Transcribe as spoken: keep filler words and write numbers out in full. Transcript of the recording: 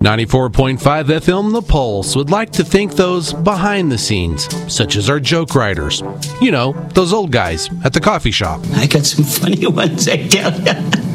ninety-four point five F M The Pulse would like to thank those behind the scenes, such as our joke writers. You know, those old guys at the coffee shop. I got some funny ones, I tell ya.